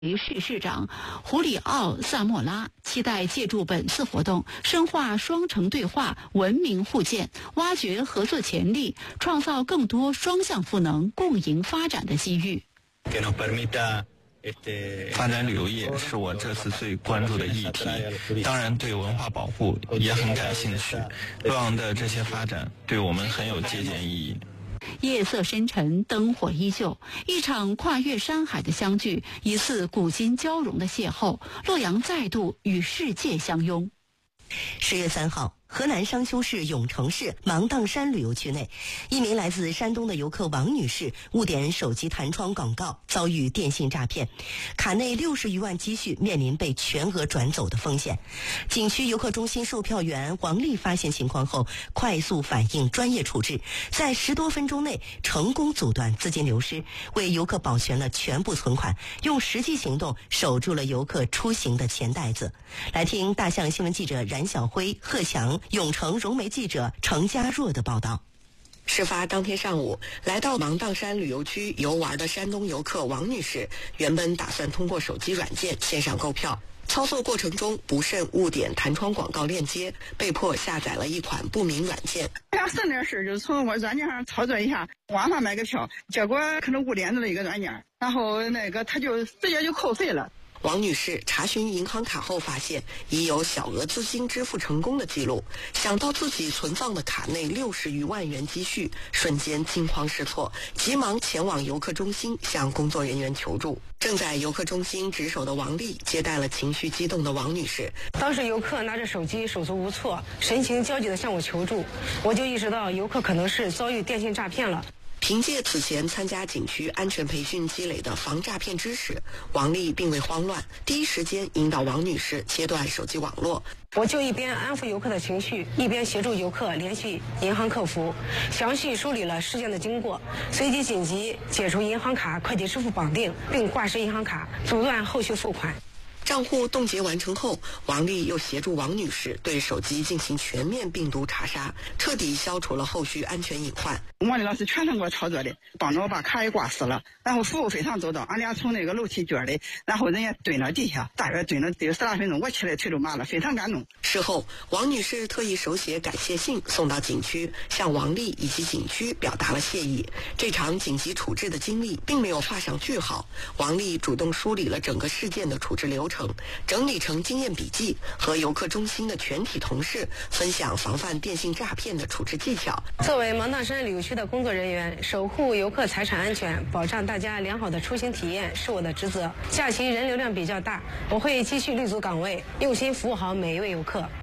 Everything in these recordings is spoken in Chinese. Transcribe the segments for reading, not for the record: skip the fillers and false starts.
市市长胡里奥·萨莫拉期待借助本次活动，深化双城对话、文明互鉴，挖掘合作潜力，创造更多双向赋能、共赢发展的机遇。 发展旅游业是我这次最关注的议题，当然对文化保护也很感兴趣。洛阳的这些发展对我们很有借鉴意义。 夜色深沉，灯火依旧，一场跨越山海的相聚，一次古今交融的邂逅，洛阳再度与世界相拥。 10月3号，河南商丘市永城市芒砀山旅游区内，一名来自山东的游客王女士误点手机弹窗广告，遭遇电信诈骗，卡内60余万积蓄面临被全额转走的风险。景区游客中心售票员王丽发现情况后，快速反应，专业处置，在10多分钟内成功阻断资金流失，为游客保全了全部存款，用实际行动守住了游客出行的钱袋子。来听大象新闻记者冉晓辉、贺强、永城融媒记者程家若的报道。 事发当天上午，来到芒砀山旅游区游玩的山东游客王女士，原本打算通过手机软件线上购票，操作过程中不慎误点弹窗广告链接，被迫下载了一款不明软件。 省点事就是从我软件上操作一下，网上买个票，结果可能误点了一个软件，然后他就直接就扣费了。 王女士查询银行卡后发现已有小额资金支付成功的记录，想到自己存放的卡内60余万元积蓄，瞬间惊慌失措，急忙前往游客中心向工作人员求助。正在游客中心值守的王丽接待了情绪激动的王女士。 当时游客拿着手机手足无措，神情焦急地向我求助，我就意识到游客可能是遭遇电信诈骗了。 凭借此前参加景区安全培训积累的防诈骗知识，王丽并未慌乱，第一时间引导王女士切断手机网络。 我就一边安抚游客的情绪，一边协助游客联系银行客服，详细梳理了事件的经过，随即紧急解除银行卡快捷支付绑定，并挂失银行卡，阻断后续付款。 账户冻结完成后，王丽又协助王女士对手机进行全面病毒查杀，彻底消除了后续安全隐患。 王丽老师全程给我操作的，帮着我把卡也挂死了，然后服务非常周到。俺俩从楼梯间里，然后人家蹲到地下，大约蹲了得10来分钟，我起来腿都麻了，非常感动。 事后，王女士特意手写感谢信送到景区，向王丽以及景区表达了谢意。这场紧急处置的经历并没有画上句号，王丽主动梳理了整个事件的处置流程，整理成经验笔记，和游客中心的全体同事分享防范电信诈骗的处置技巧。 作为芒砀山旅游区的工作人员，守护游客财产安全，保障大家良好的出行体验是我的职责。假期人流量比较大，我会继续立足岗位，用心服务好每一位游客。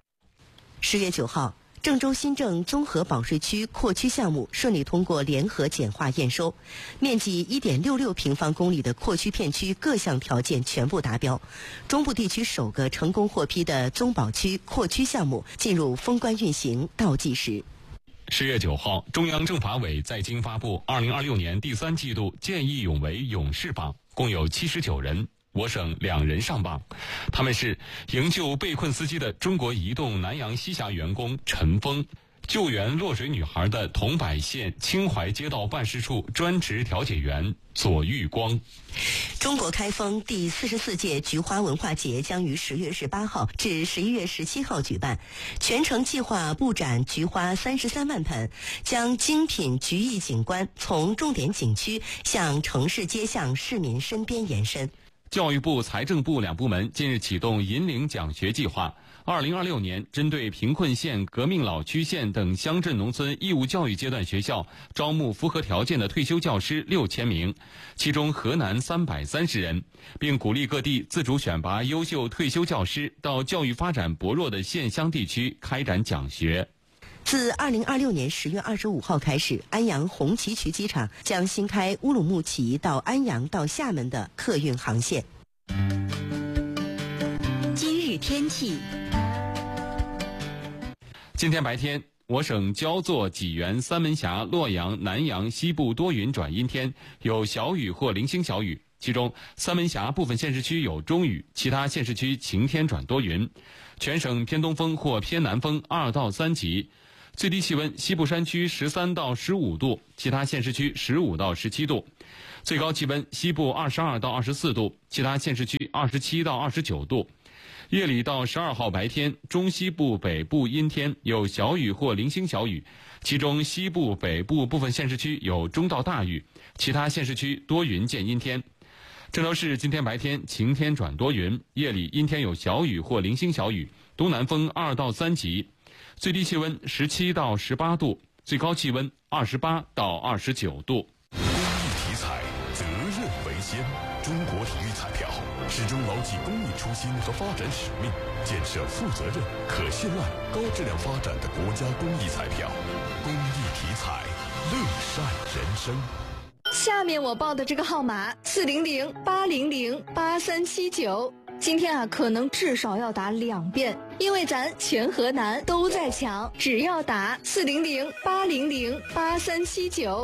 10月9号，郑州新郑综合保税区扩区项目顺利通过联合简化验收，面积1.66平方公里的扩区片区各项条件全部达标，中部地区首个成功获批的综保区扩区项目进入封关运行倒计时。 10月9号，中央政法委在京发布2026年第3季度见义勇为勇士榜，共有79人，我省2人上榜，他们是营救被困司机的中国移动南阳西峡员工陈峰，救援落水女孩的桐柏县清淮街道办事处专职调解员左玉光。 中国开封第44届菊花文化节将于10月18号至11月17号举办，全程计划布展菊花33万盆，将精品菊艺景观从重点景区向城市街巷市民身边延伸。 教育部、财政部2部门近日启动引领奖学计划，2026年针对贫困县、革命老区县等乡镇农村义务教育阶段学校招募符合条件的退休教师6000名，其中河南330人，并鼓励各地自主选拔优秀退休教师到教育发展薄弱的县乡地区开展讲学。 自2026年10月25号开始，安阳红旗渠机场将新开乌鲁木齐到安阳到厦门的客运航线。 今日天气。 今天白天，我省焦作、济源、三门峡、洛阳、南阳西部多云转阴天，有小雨或零星小雨，其中三门峡部分县市区有中雨，其他县市区晴天转多云。全省偏东风或偏南风2到3级。 最低气温西部山区13到15度，其他县市区15到17度。最高气温西部22到24度，其他县市区27到29度。夜里到12号白天，中西部、北部阴天，有小雨或零星小雨，其中西部、北部部分县市区有中到大雨，其他县市区多云见阴天。郑州市今天白天晴天转多云，夜里阴天有小雨或零星小雨，东南风2到3级，最低气温17到18度，最高气温28到29度。 公益体彩，责任为先。中国体育彩票始终牢记公益初心和发展使命，建设负责任、可信赖、高质量发展的国家公益彩票。公益体彩，乐善人生。 下面我报的这个号码400-800-8379，今天可能至少要打2遍，因为咱全河南都在抢，只要打400-800-8379。